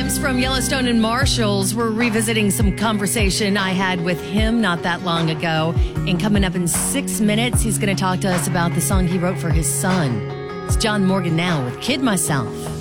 Gibbs from Yellowstone and Marshalls. We're revisiting some conversation I had with him not that long ago. And coming up in 6 minutes, he's going to talk to us about the song he wrote for his son. It's John Morgan now with Kid Myself.